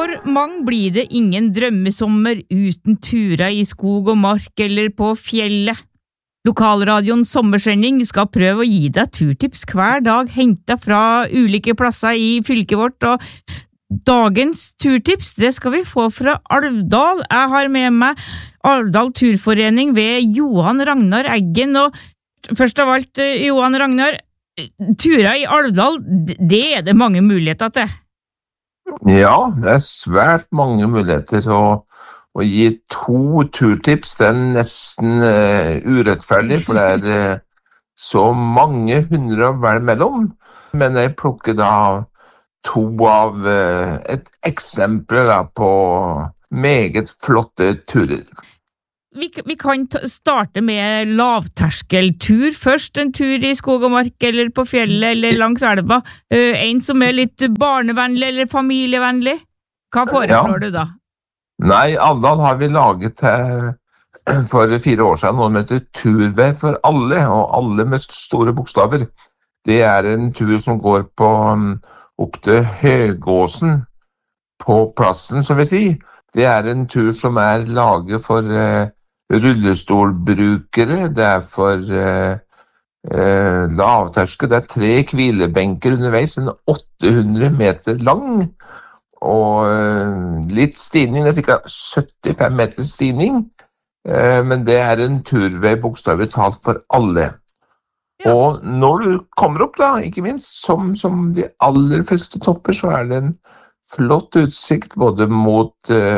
For mange blir det ingen drømmesommer uten turer i skog og mark eller på fjellet. Lokalradioen Sommersending skal prøve å gi deg turtips hver dag hentet fra ulike plasser i fylket vårt, og dagens turtips det skal vi få fra Alvdal. Jeg har med meg Alvdal Turforening ved Johan Ragnar Eggen, og først av alt, Johan Ragnar, turer i Alvdal, det er det mange muligheter til. Ja, det svært mange muligheter, og å gi 2 turtips, det nesten urettferdig, for det så mange hundre å velge mellom. Men jeg plukker da 2 av et eksempel da, på meget flotte turer. Vi kan starte med lavterskeltur først, en tur i skog og mark eller på fjellet eller langs elva. En som er litt barnevennlig eller familievennlig. Hva foreslår du da? Nei, Alvdal har vi laget for 4 år siden noe som heter Turvei for alle, og alle med store bokstaver. Det en tur som går på opp til Høgåsen på plassen, som vi sier. Det en tur som laget for rullestolbrukere, det for lavterskel, det 3 hvilebenker underveis, en 800 meter lang, og litt stigning, det cirka 75 meter stigning, men det en turvei bokstavelig talt for alle. Ja. Og når du kommer opp da, ikke minst, som de aller fleste topper, så det en flott utsikt både mot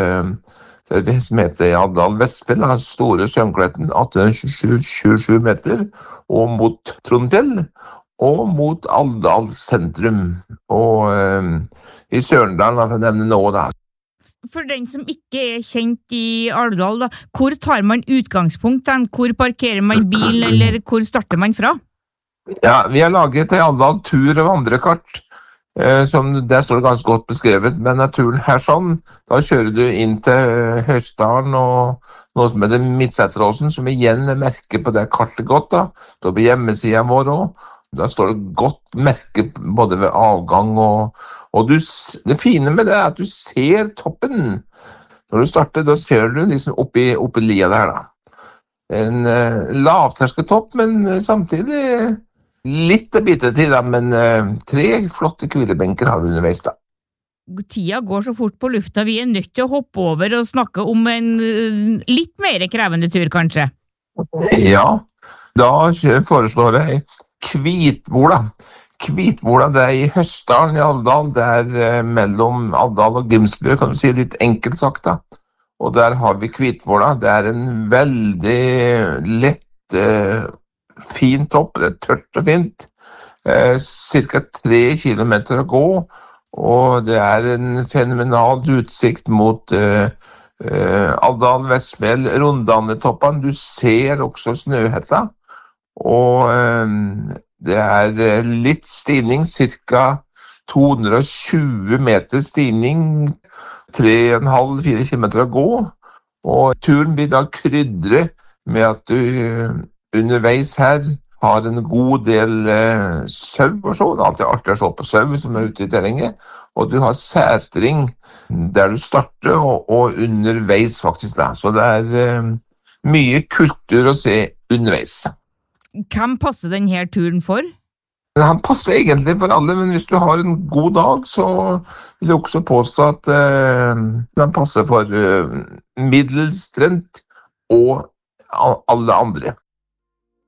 det som heter Alvdal Vestfjell, store Sømkletten, 1827 meter, og mot Trondfjell, og mot Alvdal sentrum, og i Sørendalen, for å nevne noe da. For den som ikke kjent i Alvdal, da, hvor tar man utgangspunkt? Hvor parkerer man bilen, eller hvor starter man fra? Ja, vi har laget til Alvdal tur og vandrekart, som der står det ganske godt beskrevet, men turen her sånn, da kjører du inn til Høstdalen og noe som heter Midtseteråsen, som igjen merker på det kartet godt da, står på hjemmesiden vår også. Da står det godt merke både ved avgang og det fine med det at du ser toppen. Når du starter, da ser du liksom oppi lia der da. En lavtersketopp, men samtidig litt av bitetid da, men 3 flotte hvilebenker har vi underveis da. Tida går så fort på lufta, vi nødt til å hoppe over og snakke om en litt mer krevende tur kanskje. Ja, da foreslår jeg Kvitvola. Kvitvola, det i Høstdalen i Alvdal, det mellom Alvdal og Grimsby, kan du si litt enkelt sagt da. Og der har vi Kvitvola, det en veldig lett, fin topp, det tørt og fint, cirka 3 kilometer å gå, og det en fenomenal utsikt mot Alvdal Vestfjell, Rondane-toppen, du ser også Snøhetta, og det litt stigning, cirka 220 meter stigning, 3,5–4 kilometer å gå, og turen blir da krydret med at du underveis her har en god del sau og så, det alltid artig å se på sau som ute i terrenget, og du har særtring der du starter og underveis faktisk da, så det mye kultur å se underveis. Hvem passer denne turen for? Han passer egentlig for alle, men hvis du har en god dag, så vil jeg også påstå at han passer for middelstrent og alle andre.